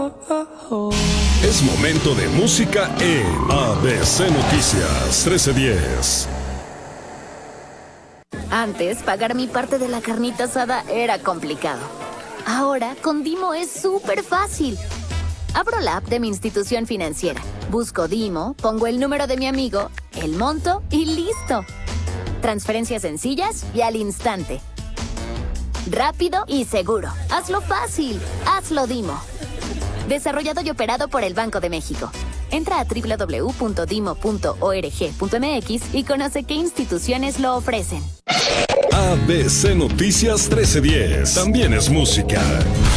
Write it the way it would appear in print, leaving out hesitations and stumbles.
Es momento de música en ABC Noticias 1310. Antes, pagar mi parte de la carnita asada era complicado. Ahora, con Dimo es súper fácil. Abro la app de mi institución financiera, busco Dimo, pongo el número de mi amigo, el monto y ¡listo! Transferencias sencillas y al instante. Rápido y seguro. Hazlo fácil. Hazlo Dimo. Desarrollado y operado por el Banco de México. Entra a www.dimo.org.mx y conoce qué instituciones lo ofrecen. ABC Noticias 1310. También es música.